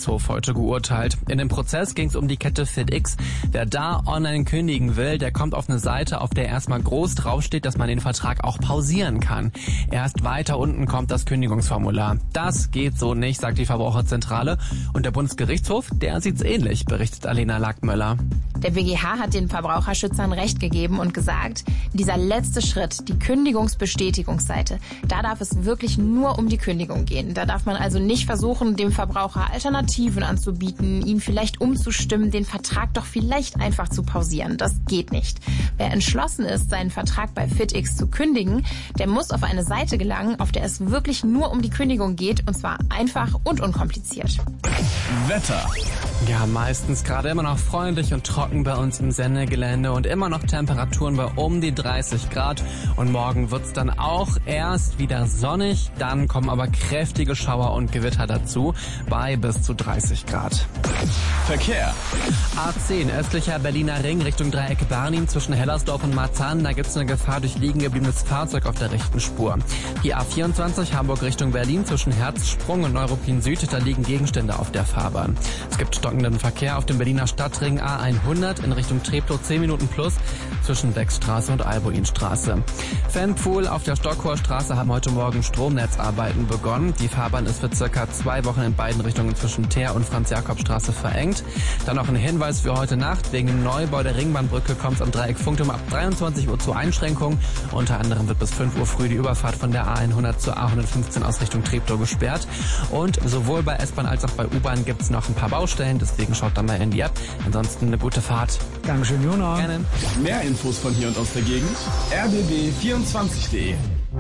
Gerichtshof heute geurteilt. In dem Prozess ging es um die Kette FitX. Wer da online kündigen will, der kommt auf eine Seite, auf der erstmal groß draufsteht, dass man den Vertrag auch pausieren kann. Erst weiter unten kommt das Kündigungsformular. Das geht so nicht, sagt die Verbraucherzentrale. Und der Bundesgerichtshof, der sieht's ähnlich, berichtet Alena Lackmöller. Der BGH hat den Verbraucherschützern Recht gegeben und gesagt, dieser letzte Schritt, die Kündigungsbestätigungsseite, da darf es wirklich nur um die Kündigung gehen. Da darf man also nicht versuchen, dem Verbraucher Alternativen anzubieten, ihn vielleicht umzustimmen, den Vertrag doch vielleicht einfach zu pausieren. Das geht nicht. Wer entschlossen ist, seinen Vertrag bei FitX zu kündigen, der muss auf eine Seite gelangen, auf der es wirklich nur um die Kündigung geht, und zwar einfach und unkompliziert. Wetter. Ja, meistens gerade immer noch freundlich und trocken bei uns im Sendegelände und immer noch Temperaturen bei um die 30 Grad. Und morgen wird's dann auch erst wieder sonnig, dann kommen aber kräftige Schauer und Gewitter dazu bei bis zu 30 Grad. Verkehr. A10, östlicher Berliner Ring Richtung Dreieck Barnim zwischen Hellersdorf und Marzahn. Da gibt's eine Gefahr durch liegen gebliebenes Fahrzeug auf der rechten Spur. Die A24 Hamburg Richtung Berlin zwischen Herzsprung und Neuruppin Süd. Da liegen Gegenstände auf der Fahrbahn. Es gibt stockenden Verkehr auf dem Berliner Stadtring A100 in Richtung Treptow 10 Minuten plus zwischen Beckstraße und Albuinstraße. Fanpool auf der Stockhoher Straße haben heute Morgen Stromnetzarbeiten begonnen. Die Fahrbahn ist für circa 2 Wochen in beiden Richtungen zwischen Teer und Franz-Jakob-Straße verengt. Dann noch ein Hinweis für heute Nacht. Wegen dem Neubau der Ringbahnbrücke kommt es am Dreieck Funkturm ab 23 Uhr zu Einschränkungen. Unter anderem wird bis 5 Uhr früh die Überfahrt von der A100 zur A115 aus Richtung Treptow gesperrt. Und sowohl bei S-Bahn als auch bei U-Bahn gibt es noch ein paar Baustellen. Deswegen schaut da mal in die App. Ansonsten eine gute Fahrt. Dankeschön, Jona. Gerne. Mehr Infos von hier und aus der Gegend. rbb24.de.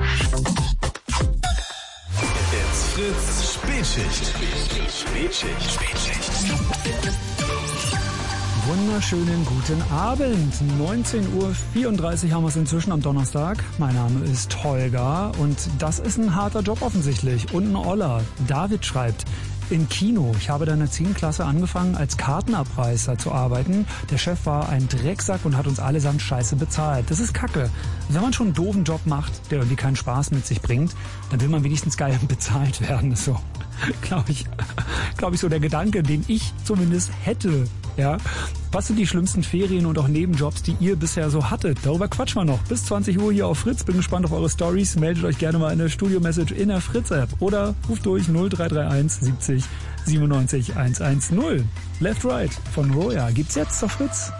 It's Fritz Spätschicht. Wunderschönen guten Abend. 19:34 Uhr haben wir es inzwischen am Donnerstag. Mein Name ist Holger und das ist ein harter Job offensichtlich. Und ein Oller. David schreibt: Im Kino. Ich habe da in der 10. Klasse angefangen, als Kartenabreißer zu arbeiten. Der Chef war ein Drecksack und hat uns allesamt scheiße bezahlt. Das ist Kacke. Wenn man schon einen doofen Job macht, der irgendwie keinen Spaß mit sich bringt, dann will man wenigstens geil bezahlt werden. So, glaube ich so der Gedanke, den ich zumindest hätte. Ja. Was sind die schlimmsten Ferien und auch Nebenjobs, die ihr bisher so hattet? Darüber quatschen wir noch. Bis 20 Uhr hier auf Fritz. Bin gespannt auf eure Stories. Meldet euch gerne mal in der Studio-Message in der Fritz-App. Oder ruft durch 0331 70 97 110. Left Right von Roya gibt's jetzt auf Fritz.